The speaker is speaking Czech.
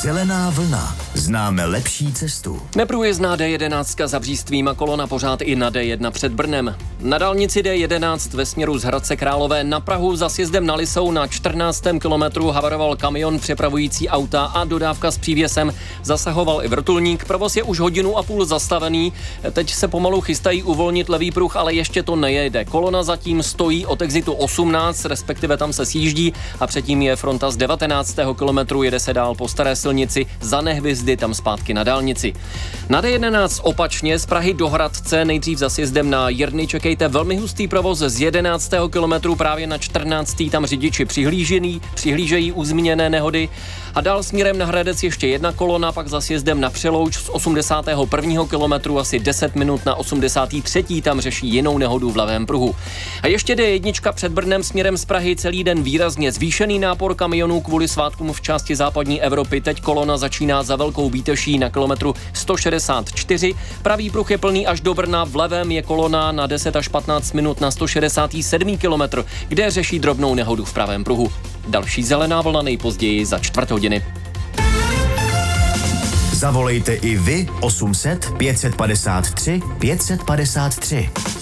Zelená vlna. Známe lepší cestu. Neprůjezdná D11 za Břístvím a kolona pořád i na D1 před Brnem. Na dálnici D11 ve směru z Hradce Králové na Prahu za sjezdem na Lisou na 14. kilometru havaroval kamion přepravující auta a dodávka s přívěsem. Zasahoval i vrtulník. Provoz je už 1,5 hodiny zastavený. Teď se pomalu chystají uvolnit levý pruh, ale ještě to nejede. Kolona zatím stojí od exitu 18, respektive tam se sjíždí a předtím je fronta z 19. kilometru, jede se dál po staré silnici za Nehvězdy, tam zpátky na dálnici. Na D11 opačně z Prahy do Hradce, nejdřív za sjezdem na Jirny čekejte velmi hustý provoz z 11. kilometru právě na 14. tam řidiči přihlížejí u zmíněné nehody a dál směrem na Hradec ještě jedna kolona, pak za sjezdem na Přelouč z 81. kilometru asi 10 minut na 83. tam řeší jinou nehodu v levém pruhu. A ještě D1 před Brnem směrem z Prahy celý den výrazně zvýšený nápor kamionů kvůli svátkům v části západní Evropy. Teď kolona začíná za Velkou Bíteší na kilometru 164. Pravý pruh je plný až do Brna, v levém je kolona na 10 až 15 minut na 167. kilometr, kde řeší drobnou nehodu v pravém pruhu. Další zelená vlna nejpozději za 1/4 hodiny. Zavolejte i vy 800 553 553.